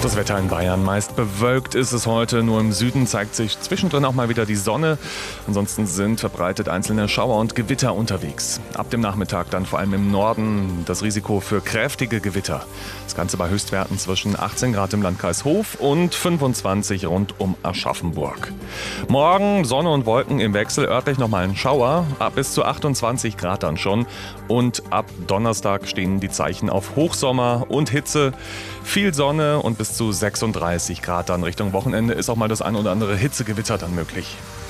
Das Wetter in Bayern meist bewölkt ist es heute. Nur im Süden zeigt sich zwischendrin auch mal wieder die Sonne. Ansonsten sind verbreitet einzelne Schauer und Gewitter unterwegs. Ab dem Nachmittag dann vor allem im Norden das Risiko für kräftige Gewitter. Das Ganze bei Höchstwerten zwischen 18 Grad im Landkreis Hof und 25 rund um Aschaffenburg. Morgen Sonne und Wolken im Wechsel, örtlich nochmal ein Schauer, ab bis zu 28 Grad dann schon. Und ab Donnerstag stehen die Zeichen auf Hochsommer und Hitze. Viel Sonne und bis zu 36 Grad dann Richtung Wochenende ist auch mal das ein oder andere Hitzegewitter dann möglich.